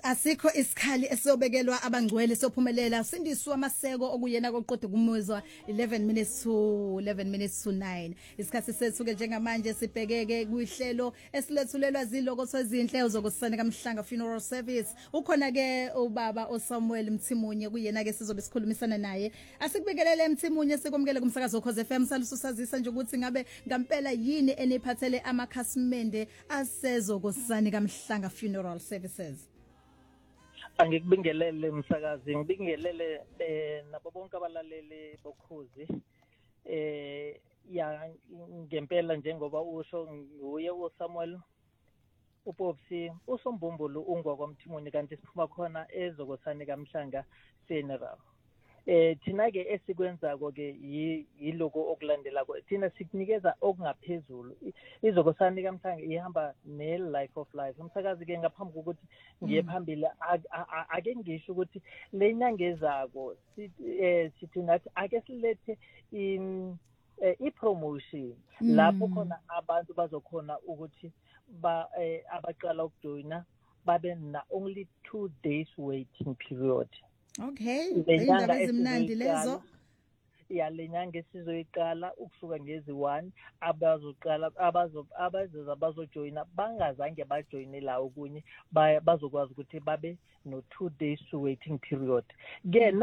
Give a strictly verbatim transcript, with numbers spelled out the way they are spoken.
Asikho isikhali esobekelwa abangcwele sophumelela sindiswa amaseko okuyena koqodo kumuzwa eleven minutes to eleven minutes to nine. Isikhathi sethu ke njengamanje sibhekeke kuhlelo esilethulelwa ziloko sezinhle zokusana kaMhlanga funeral service. Ukhona ke ubaba oSamuel Mthimunye kuyena ke sizobe sikhulumisana naye. Asikubekelele Mthimunye sikomkele kumsakazo ukhoze F M salusazisa nje ukuthi ngabe ngampela yini eniphathele amakhasimende asezokusana kaMhlanga funeral services. Angikubingelele msakazi ngibingelele eh nabo bonke abalaleli bokhozi eh ya ngempela njengoba usho nguye uSamuel uPopsi uSombululo ungwa kwaMthimuni kanti siphuma khona ezokosana kaMhlanga funeral. Eh thina ke esikwenzako ke yiloko okulandela ko thina sikunikeza okungaphezulu izokosana kaMhlanga ihamba ne life of life umsakazi ke ngaphambi kokuthi ngiye phambili ake ngisho ukuthi lenyanga ezako sithi ngathi ake silethe in i-promotion lapho khona abantu bazokhona ukuthi ba abaqala ukujoina babe na only two days waiting period. Okay, indaba ezimnandi lezo. Ya lenyanga esizoyiqala ukusuka ngezi one abazoqala abazo abazoza bazojoina bangazange bajoine la okunye bazokwazi ukuthi babe no two days waiting period. Ke